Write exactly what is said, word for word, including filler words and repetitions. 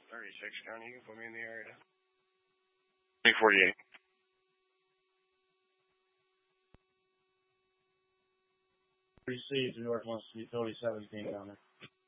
thirty-six County, you can put me in the area. three forty-eight. Received New York wants utility seventeen down there.